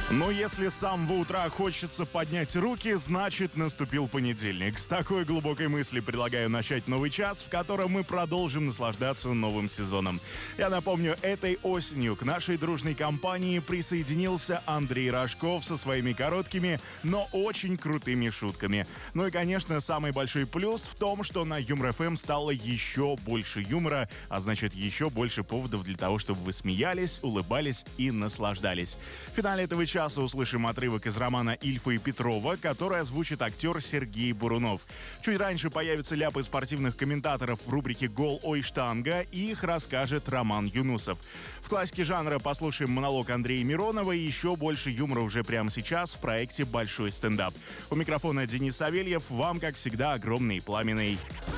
Но если с самого утра хочется поднять руки, значит наступил понедельник. С такой глубокой мысли предлагаю начать новый час, в котором мы продолжим наслаждаться новым сезоном. Я напомню, этой осенью к нашей дружной компании присоединился Андрей Рожков со своими короткими, но очень крутыми шутками. Ну и, конечно, самый большой плюс в том, что на Юмор ФМ стало еще больше юмора, а значит еще больше поводов для того, чтобы вы смеялись, улыбались и наслаждались. В финале этого часа услышим отрывок из романа Ильфа и Петрова, который озвучит актер Сергей Бурунов. Чуть раньше появятся ляпы спортивных комментаторов в рубрике «Гол, ой, штанга», и их расскажет Роман Юнусов. В классике жанра послушаем монолог Андрея Миронова и еще больше юмора уже прямо сейчас в проекте «Большой стендап». У микрофона Денис Савельев. Вам, как всегда, огромный пламенный.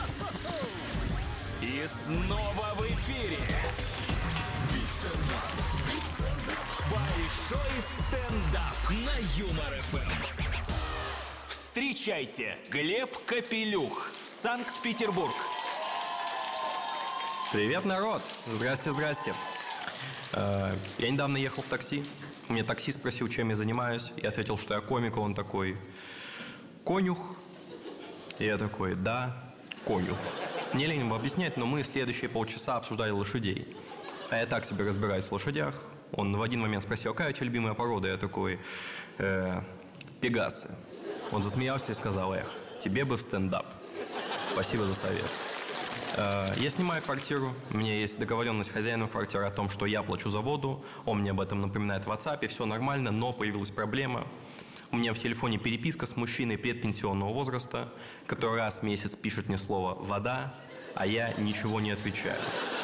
И снова в эфире Большой стендап на Юмор ФМ. Встречайте, Глеб Капелюх, Санкт-Петербург. Привет, народ! Здрасте. Я недавно ехал в такси. У меня таксист спросил, чем я занимаюсь. Я ответил, что я комик, он такой: конюх. И я такой: да, конюх. Мне лень объяснять, но мы следующие полчаса обсуждали лошадей. А я так себе разбираюсь в лошадях. Он в один момент спросил: какая у тебя любимая порода? Я такой: пегасы. Он засмеялся и сказал: эх, тебе бы в стендап. Спасибо за совет. Я снимаю квартиру. У меня есть договоренность с хозяином квартиры о том, что я плачу за воду. Он мне об этом напоминает в WhatsApp, все нормально, но появилась проблема. У меня в телефоне переписка с мужчиной предпенсионного возраста, который раз в месяц пишет мне слово «вода», а я ничего не отвечаю.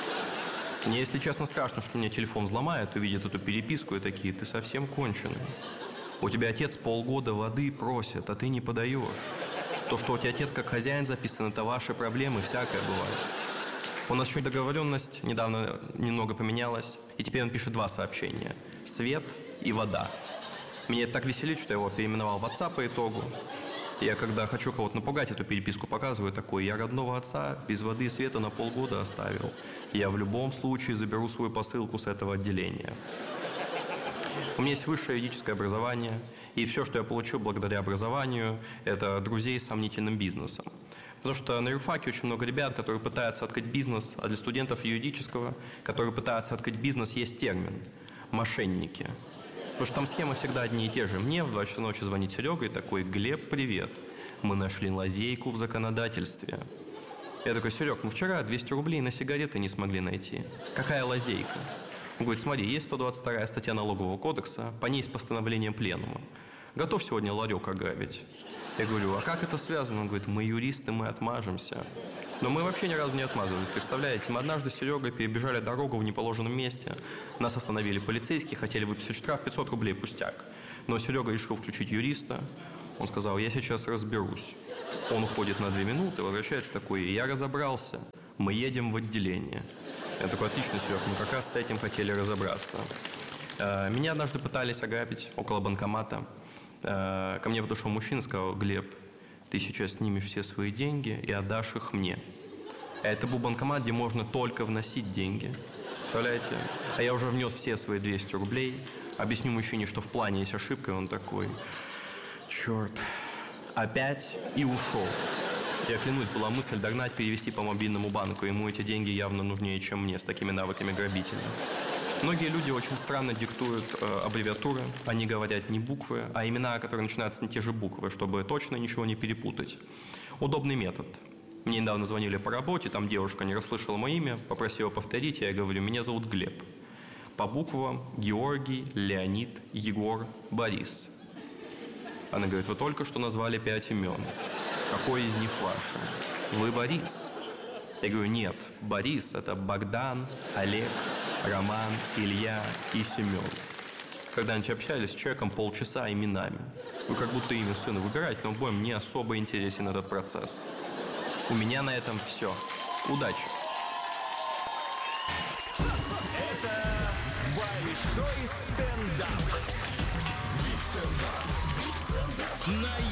Мне, если честно, страшно, что мне телефон взломают, увидят эту переписку и такие: ты совсем конченый. У тебя отец полгода воды просит, а ты не подаешь. То, что у тебя отец как хозяин записан, это ваши проблемы, всякое бывает. У нас еще договоренность недавно немного поменялась, и теперь он пишет 2 сообщения: свет и вода. Меня это так веселит, что я его переименовал в WhatsApp по итогу. Я, когда хочу кого-то напугать, эту переписку показываю такой: я родного отца без воды и света на полгода оставил. Я в любом случае заберу свою посылку с этого отделения. У меня есть высшее юридическое образование, и все, что я получил благодаря образованию, это друзей с сомнительным бизнесом. Потому что на юрфаке очень много ребят, которые пытаются открыть бизнес, а для студентов юридического, которые пытаются открыть бизнес, есть термин – мошенники. Потому что там схемы всегда одни и те же. Мне в 2 часа ночи звонит Серега и такой: Глеб, привет, мы нашли лазейку в законодательстве. Я такой: Серег, мы вчера 200 рублей на сигареты не смогли найти. Какая лазейка? Он говорит: смотри, есть 122 статья налогового кодекса, по ней с постановлением пленума. Готов сегодня ларек ограбить? Я говорю: а как это связано? Он говорит: мы юристы, мы отмажемся. Но мы вообще ни разу не отмазывались, представляете? Мы однажды с Серегой перебежали дорогу в неположенном месте. Нас остановили полицейские, хотели выписать штраф 500 рублей, пустяк. Но Серега решил включить юриста. Он сказал: я сейчас разберусь. Он уходит на 2 минуты, возвращается такой: я разобрался, мы едем в отделение. Я такой: отлично, Серег, мы как раз с этим хотели разобраться. Меня однажды пытались ограбить около банкомата. Ко мне подошел мужчина и сказал: Глеб, ты сейчас снимешь все свои деньги и отдашь их мне. А это был банкомат, где можно только вносить деньги. Представляете? А я уже внес все свои 200 рублей. Объясню мужчине, что в плане есть ошибка, и он такой: черт, опять, и ушел. Я клянусь, была мысль догнать, перевести по мобильному банку. Ему эти деньги явно нужнее, чем мне, с такими навыками грабителя. Многие люди очень странно диктуют аббревиатуры. Они говорят не буквы, а имена, которые начинаются на те же буквы, чтобы точно ничего не перепутать. Удобный метод. Мне недавно звонили по работе, там девушка не расслышала мое имя, попросила повторить, я говорю: меня зовут Глеб. По буквам: Георгий, Леонид, Егор, Борис. Она говорит: вы только что назвали 5 имен. Какое из них ваше? Вы Борис? Я говорю: нет, Борис – это Богдан, Олег, Роман, Илья и Семен. Когда-нибудь общались с человеком полчаса именами. Вы как будто имя сына выбираете, но обоим не особо интересен этот процесс. У меня на этом все. Удачи! Это Большой стендап. На